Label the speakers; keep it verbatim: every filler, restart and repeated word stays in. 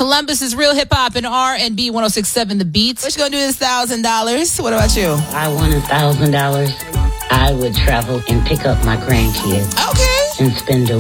Speaker 1: Columbus is Real Hip Hop and R and B one oh six point seven The Beats.
Speaker 2: What you gonna do this thousand dollars? What about you?
Speaker 3: I won a thousand dollars. I would travel and pick up my grandkids.
Speaker 2: Okay.
Speaker 3: And spend a